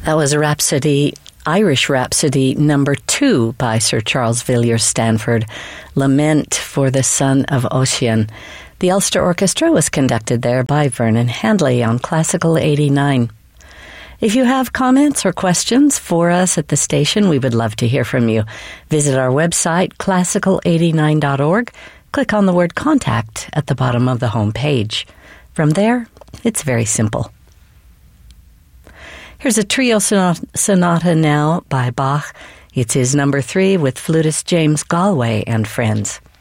That was Irish Rhapsody number 2 by Sir Charles Villiers Stanford, Lament for the Son of Ossian. The Ulster Orchestra was conducted there by Vernon Handley on Classical 89. If you have comments or questions for us at the station, we would love to hear from you. Visit our website, classical89.org. Click on the word Contact at the bottom of the home page. From there, it's very simple. Here's a trio sonata now by Bach. It's his number 3 with flutist James Galway and friends.